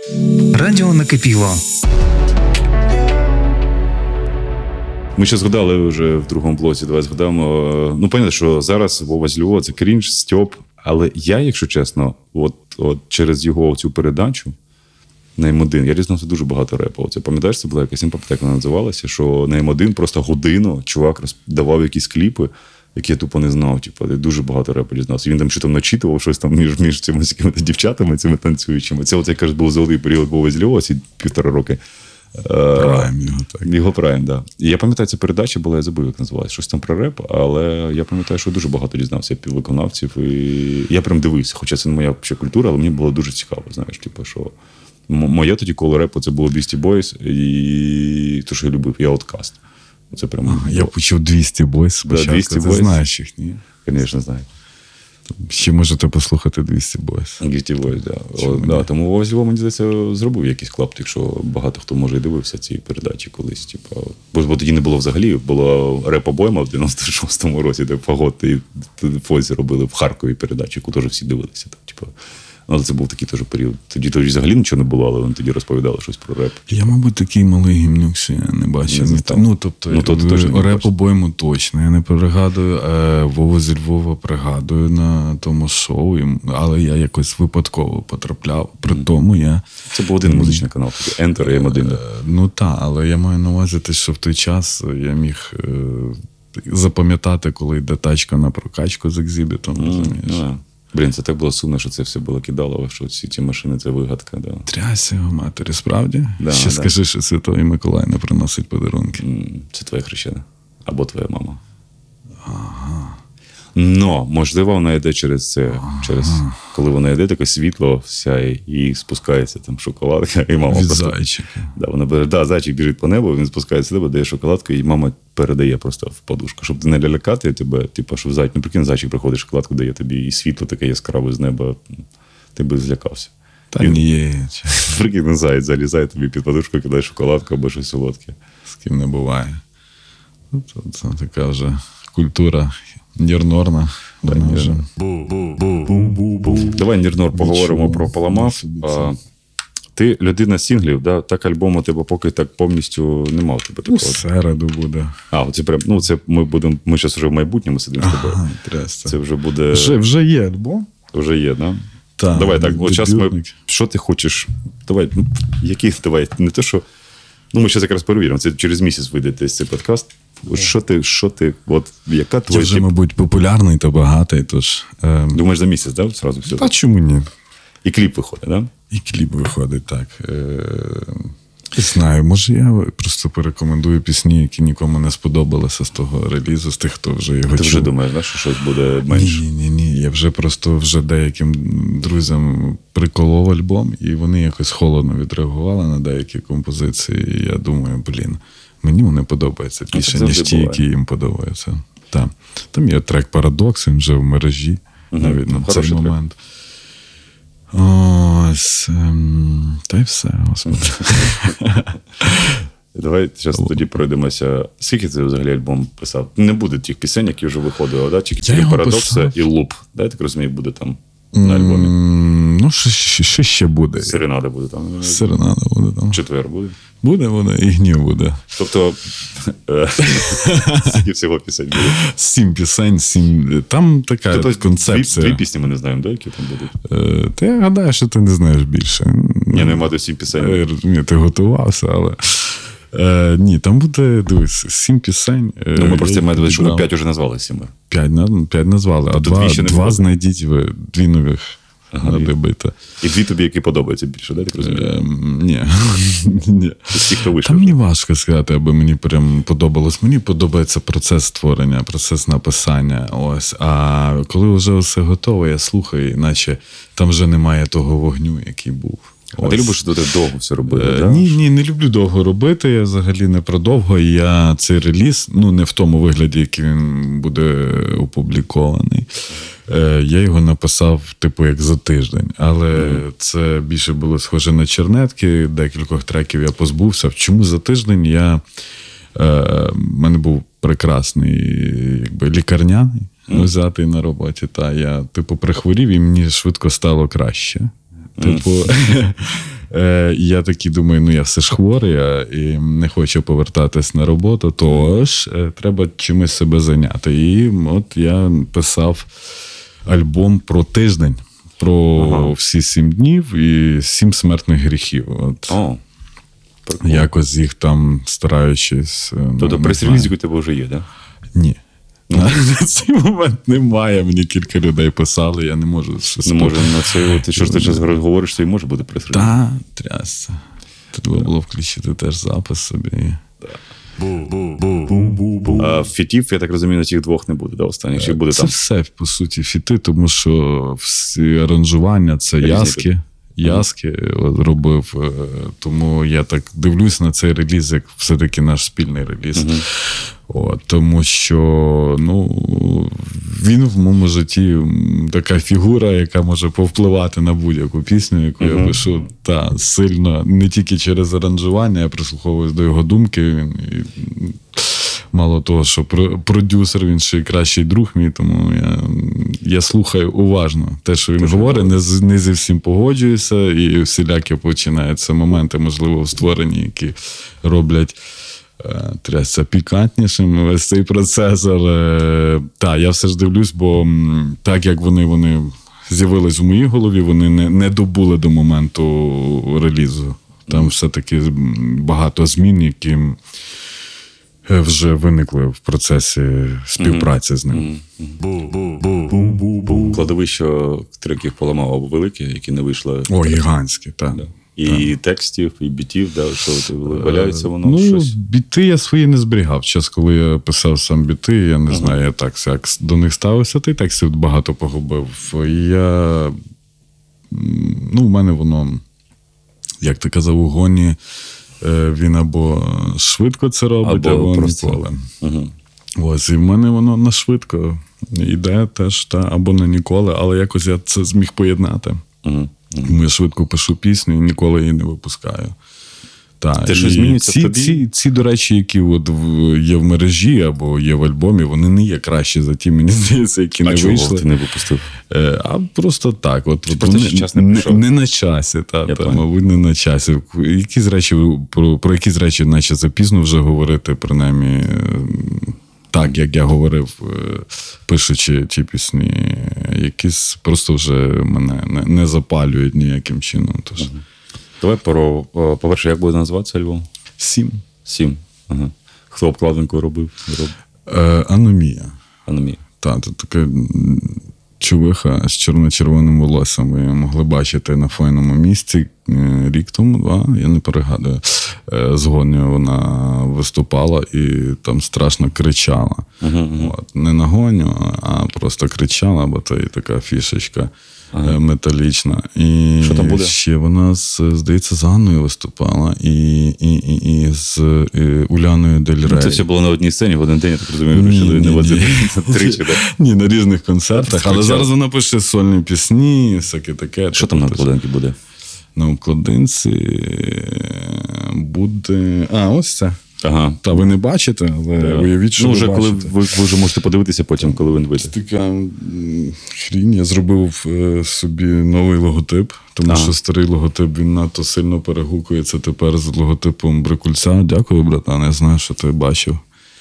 Радіо накипіло. Ми ще згадали вже в другому блоці, давай згадаємо. Ну, понятно, що зараз Вова з Львова – це крінж, стьоп. Але я, якщо чесно, от через його цю передачу на М1, я дізнався дуже багато репу. Оце, пам'ятаєш, це була якась імпактека, вона називалася, що на М1 просто годину чувак давав якісь кліпи, які я тупо не знав. Типу, дуже багато репу дізнався. Він там що там начитував щось там між цими дівчатами, цими танцюючими. Це, от, як кажуть, був золотий період Вова з Львова, ці 1,5 роки. Прайм його, так. Його прайм, так. Да. І я пам'ятаю, ця передача була, я забув, як називалась, щось там про реп, але я пам'ятаю, що дуже багато дізнався виконавців. І я прям дивився, хоча це не моя культура, але мені було дуже цікаво, знаєш, типу, що моє тоді коло репу це було Beastie Boys, і те, що я любив, я Outkast. Це прям... Я почув 200 Boys спочатку, 200 ти Boys. знаєш їх, ні? Звісно, знаю. Ще можете послухати 200 Boys. 200 Boys, так. Да. Тому Вова з Львова, мені здається, зробив якийсь клаптик, якщо багато хто, може, і дивився ці передачі колись. Типу. Бо тоді не було взагалі, було реп-обойма в 96-му році, де Фагот і Фозі робили в Харкові передачу, яку теж всі дивилися. Типу. Але це був такий теж період. Тоді взагалі нічого не було, але вони тоді розповідали щось про реп. Я, мабуть, такий малий гімнюк, що я не бачив. Реп-обойму точно. Я не пригадую. Вову зі Львова пригадую на тому шоу, але я якось випадково потрапляв. При тому я... Це був один музичний канал, тоді Enter і М1. Ну так, але я маю на увазі те, що в той час я міг запам'ятати, коли йде тачка на прокачку з екзибітом, розумієш? Блін, це так було сумно, що це все було кидало, що всі ці машини – це вигадка. Да. Трясся його матері, справді? Да, ще скажи, що Святий Миколай не приносить подарунки. Це твоя хрещена. Або твоя мама. Ага. Но, можливо, вона йде через це. Коли вона йде, таке світло сяє і спускається там шоколадка, і мама від просто... зайчика. Да, вона бере, зайчик біжить по небу, він спускається до тебе, дає шоколадку, і мама передає просто в подушку. Щоб не лякати тебе, типу, що зайчик, прикинь, зайчик приходить, шоколадку дає тобі, і світло таке яскраве з неба, ти би злякався. Та ні. Прикинь, заяць залізає тобі під подушку, кидає шоколадку або щось солодке. З ким не буває. Це така вже культура нірнорна. Давай, Нірнор, поговоримо про Паламав. Ти людина синглів, да? Так альбому тебе поки так повністю нема у тебе такого. У середу буде. Це прям, це ми зараз вже в майбутньому сидимо з тобою. Це вже буде... Вже є альбом. Вже є, да? Так. Давай так, от зараз що ти хочеш? Давай, не те, що... ми зараз якраз перевіримо, це через місяць вийде десь цей подкаст. Що ти, яка твоя... Я вже, мабуть, популярний та багатий, тож... Думаєш, за місяць, так? Сразу все. А чому ні? І кліп виходить, так? І кліп виходить, так. Не знаю, може я просто порекомендую пісні, які нікому не сподобалися з того релізу, з тих, хто вже його чув. Ти вже думаєш, що щось буде менше? Ні. Я вже просто деяким друзям приколов альбом, і вони якось холодно відреагували на деякі композиції. І я думаю, мені вони подобаються більше, ніж ті, які їм подобаються. Так. Там є трек «Парадокс», він вже в мережі, навіть на цей момент. Ось, та й все, господи. Давай зараз тоді пройдемося. Скільки ти взагалі альбом писав? Не буде тих пісень, які вже виходили, да? Тільки «Парадокса» і «Луп». Да, я так розумію, буде там на альбомі? Що ще буде? Серенада буде там. Серенада буде там. Четвер буде? Буде, і гнів буде. Тобто, скільки всього пісень буде? 7 пісень, 7... Там така концепція. Дві пісні ми не знаємо, да, які там будуть? Та я гадаю, що ти не знаєш більше. Ні, не маю 7 пісень. Ні, ти готувався, але... Ні, там буде, дивись, 7 пісень. Ми просто маємо дивитися, що ми 5 вже назвали 7. 5 назвали, а 2 знайдіть ви, 2 нових. І 2 тобі, які подобаються більше, да, так розумію? Ні. Ті, хто вийшов. Там мені важко сказати, аби мені прям подобалось. Мені подобається процес створення, процес написання. Ось. А коли вже все готово, я слухаю, іначе там вже немає того вогню, який був. А ти любиш довго все робити? Ні, не люблю довго робити. Я взагалі не про довго. Я цей реліз, не в тому вигляді, який він буде опублікований. Я його написав, як за тиждень. Але це більше було схоже на чернетки. Декількох треків я позбувся. Чому за тиждень? В мене був прекрасний лікарняний взятий на роботі. Та я прихворів, і мені швидко стало краще. Я такий думаю, ну я все ж хворий і не хочу повертатись на роботу, тож треба чимось себе зайняти. І от я писав альбом про тиждень, про всі 7 днів і 7 смертних гріхів. От. Якось їх там стараючись... Тобто прес-релізик у тебе вже є, так? Да? Ні. На цей момент немає, мені кілька людей писали, я не можу щось... Не може на це, ти що ж ти зараз говориш, що і може бути прес-реліз? Так, трясся. Треба було включити теж запис собі. А фітів, я так розумію, на цих двох не буде, да, останніх? Чи буде це там? все, по суті, фіти, тому що всі аранжування, це Яски робив, тому я так дивлюсь на цей реліз, як все-таки наш спільний реліз. Тому що він в моєму житті така фігура, яка може повпливати на будь-яку пісню, яку я пишу сильно, не тільки через аранжування, я прислуховуюсь до його думки. Мало того, що продюсер, він ще й кращий друг мій, тому я слухаю уважно те, що він говорить, не зі всім погоджуюся, і всілякі починаються моменти, можливо, в створенні, які роблять трясся пікантнішим весь цей процес, але я все ж дивлюсь, бо так як вони з'явились в моїй голові, вони не добули до моменту релізу. Там все-таки багато змін, які вже виникли в процесі співпраці з ним. Кладовище треків поламав або велике, які не вийшли. Гігантські, так. Да. І текстів, і бітів, що валяється воно щось? Біти я свої не зберігав. Час, коли я писав сам біти, я не знаю, я так як до них ставився, ти текстів багато погубив. В мене воно, як ти казав, у гоні, він або швидко це робить, або ніколи. Ось, і в мене воно на швидко йде теж, або на ніколи, але якось я це зміг поєднати. Я швидко пишу пісню і ніколи її не випускаю. Те, що змінюється в тобі? Ці, до речі, які є в мережі або є в альбомі, вони не є кращі за ті, мені здається, які не вийшли. А чого ти не випустив? А просто так. Просто час не прийшов? Не на часі, мабуть, не на часі. Про якісь речі, наче запізно вже говорити, принаймні, так, як я говорив, пишучи ті пісні, якісь просто вже мене не запалюють ніяким чином. Тож. Давай по-перше, як буде називатися альбом? 7. Хто обкладинку робив? Аномія. Аномія. Так, це така чувиха з чорно-червоним волоссям. Ви могли бачити на файному місці рік тому, я не перегадую. З Гонею вона виступала і там страшно кричала. Не на Гоню, а просто кричала, бо це і така фішечка металічна. І що там буде? Ще вона, здається, з Ганною виступала і з Уляною Дель Рей. Це все було на одній сцені в один день, я так розумію, тричі, так? Ні, на різних концертах. Але зараз вона пише сольні пісні, всяке таке. Що там на обкладинці буде? На обкладинці буде... ось це. Та ви не бачите, але уявіть, що вже ви коли бачите. ви вже можете подивитися потім, коли він вийде. Це така хрінь. Я зробив собі новий логотип, тому що старий логотип, він надто сильно перегукується тепер з логотипом Брикульця. Дякую, братан, я знаю, що ти бачив.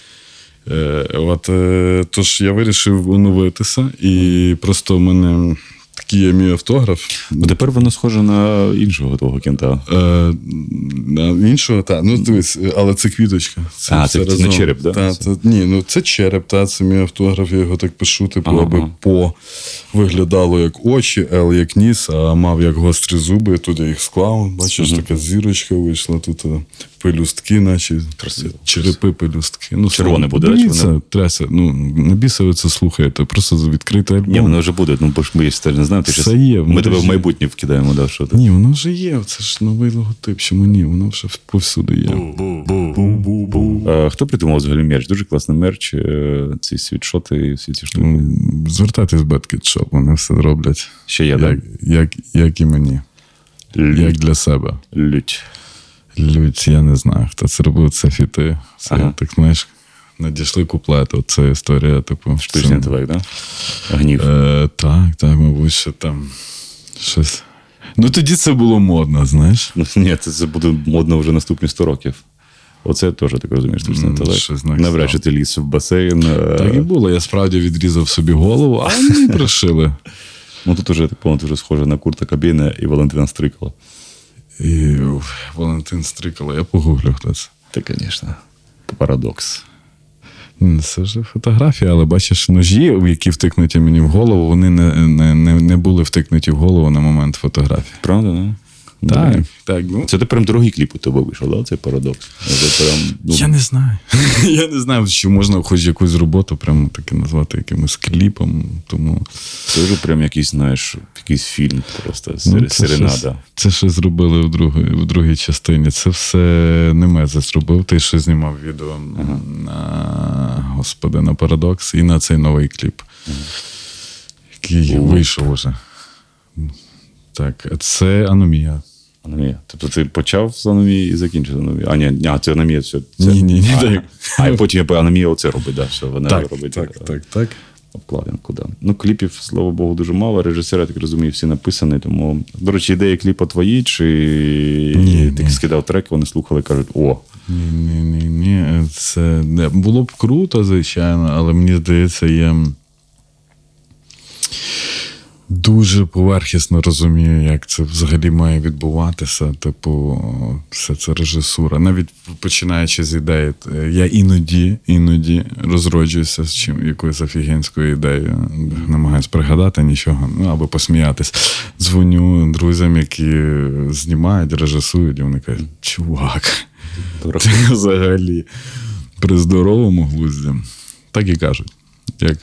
Тож я вирішив оновитися, і просто в мене такий є мій автограф. Тепер воно схоже на іншого твого кента. Іншого, так. Дивись, але це квіточка. Це не череп, так? Це череп, це мій автограф, я його так пишу, аби по виглядало як очі, Л як ніс, а мав як гострі зуби, тут я їх склав. Бачиш, така зірочка вийшла, тут пелюстки, наче черепи, пелюстки. Червоне буде, речі? Трясся. На біса ви це слухаєте, просто відкритий альбом. Ні, воно вже буде, бо ж ми не знаємо. Ми тебе в майбутнє вкидаємо, да, що ти? Ні, воно вже є, це ж новий логотип, чому ні, воно вже повсюди є. Хто придумав взагалі мерч? Дуже класний мерч, ці світшоти і всі ці штуки. Звертайтесь в Bad Kid Shop, вони все роблять. Ще є, так? Як і мені. Як для себе. Людь, я не знаю, хто це робив, це фіти. Це, так знаєш, надійшли куплети, це історія, штучний інтелект, так? Гнів. Так, мабуть, що там щось Ну тоді це було модно, знаєш. Ну, ні, це буде модно вже наступні 100 років. Оце теж, так розумієш, штучний інтелект. щось знак Навряд чи став. ти ліз в басейн. Так і було. Я справді відрізав собі голову, а мені пришили. Ну тут уже, так помню, вже схоже на Курта Кобейна і Валентина Стрикала. І Валентин Стрикало, я погуглю, хто це. Це, звісно, парадокс. Це ж фотографія, але бачиш, ножі, які втикнуті мені в голову, вони не були втикнуті в голову на момент фотографії. Правда, не? Так, так. Ну, Це ти прям дорогий кліп у тебе вийшов, да? Цей парадокс. Це прям, я не знаю. Я не знаю, чи можна хоч якусь роботу прямо таки назвати якимось кліпом. Тому... Це вже прям якийсь, знаєш, якийсь фільм просто, Ну, серенада. Це що зробили в другій частині. Це все не Меза зробив. Ти що знімав відео на Парадокс і на цей новий кліп, який вийшов уже. Так, це Аномія. Аномія. Тобто ти почав з Аномії і закінчив з Аномією. А, ні, це Аномія. Це... Ні, так. А потім Аномія оце робить, да, що вона робить. Так. Обкладинку, да. Ну, кліпів, слава Богу, дуже мало. Режисери, я так розумію, всі написані. Тому, до речі, ідеї кліпа твої, чи ти скидав трек, вони слухали, кажуть, о. Ні. Це було б круто, звичайно, але мені здається, я дуже поверхісно розумію, як це взагалі має відбуватися. Типу, все це режисура. Навіть починаючи з ідеї, я іноді розроджуюся з якоюсь офігенською ідеєю. Намагаюсь пригадати нічого, аби посміятись. Дзвоню друзям, які знімають, режисують, і вони кажуть, чувак, ти взагалі при здоровому глузді. Так і кажуть. Як...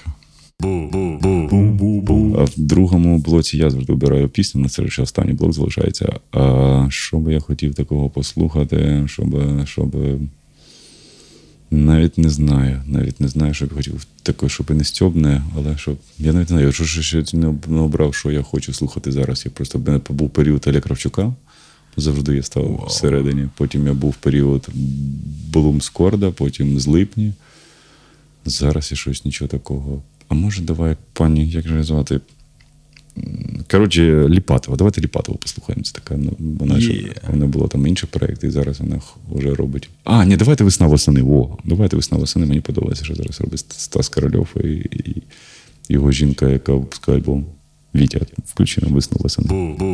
А в другому блоці я завжди обираю пісню, на це ще останній блок залишається. А що би я хотів такого послухати, щоб... Навіть не знаю, що б я хотів таке, щоб і не стьобне, але щоб... Я навіть не знаю, що ще не обрав, що я хочу слухати зараз. Я просто в мене був період Оля Кравчука, завжди я став всередині. Потім я був в період Блумскорда, потім з Липні. Зараз я щось нічого такого... А може, давай, пані, як же звати? Коротше, Ліпатова. Давайте Ліпатову послухаємо. Це така, вона була там інший проєкт, і зараз вона вже робить. А, ні, давайте «Весна восени». Давайте «Весна восени». Мені подобається, що зараз робить Стас Корольов і його жінка, яка випускає альбом. Вітя, включи нам «Весну восени».